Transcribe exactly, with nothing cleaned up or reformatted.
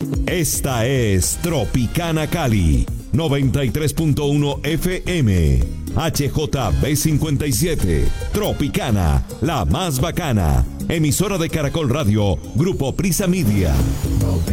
Esta es Tropicana Cali, noventa y tres punto uno F M, H J B cincuenta y siete, Tropicana, la más bacana, emisora de Caracol Radio, Grupo Prisa Media.